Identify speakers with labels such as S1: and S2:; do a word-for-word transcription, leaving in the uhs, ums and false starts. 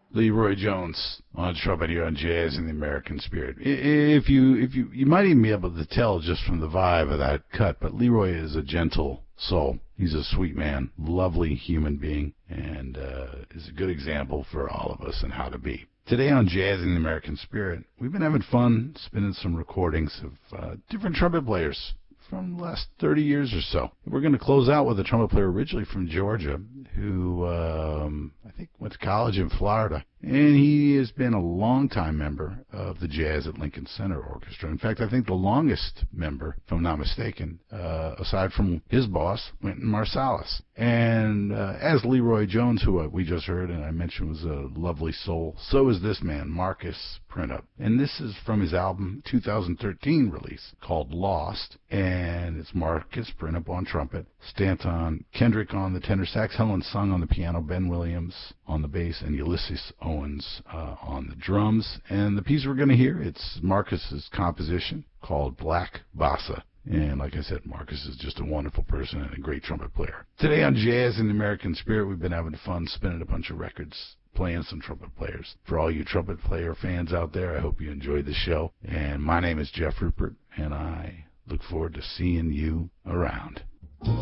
S1: Leroy Jones on trumpet here on Jazz in the American Spirit. If you, if you, you might even be able to tell just from the vibe of that cut, but Leroy is a gentle soul. He's a sweet man, lovely human being, and uh, is a good example for all of us and how to be. Today on Jazz in the American Spirit, we've been having fun spinning some recordings of uh, different trumpet players from the last thirty years or so. We're going to close out with a trumpet player originally from Georgia who um, I think went to college in Florida. And he has been a long-time member of the Jazz at Lincoln Center Orchestra. In fact, I think the longest member, if I'm not mistaken, uh, aside from his boss, Wynton Marsalis. And uh, as Leroy Jones, who uh, we just heard and I mentioned was a lovely soul, so is this man, Marcus Printup. And this is from his album two thousand thirteen release called Lost. And it's Marcus Printup on trumpet, Stanton Kendrick on the tenor sax, Helen Sung on the piano, Ben Williams on the bass, and Ulysses Owens uh, on the drums. And the piece we're going to hear, it's Marcus's composition called Black Bossa. And like I said, Marcus is just a wonderful person and a great trumpet player. Today on Jazz in the American Spirit, we've been having fun spinning a bunch of records, playing some trumpet players. For all you trumpet player fans out there, I hope you enjoyed the show. And my name is Jeff Rupert, and I look forward to seeing you around.